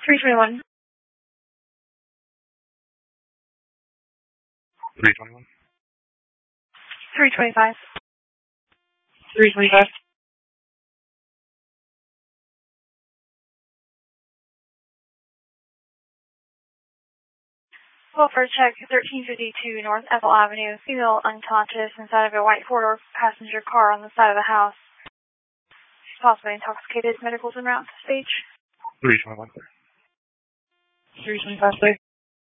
321. 321. 325. 325. Welfare check 1352 North Ethel Avenue. Female unconscious inside of a white four-door passenger car on the side of the house. She's possibly intoxicated. Medicals en route to stage. 321. 325,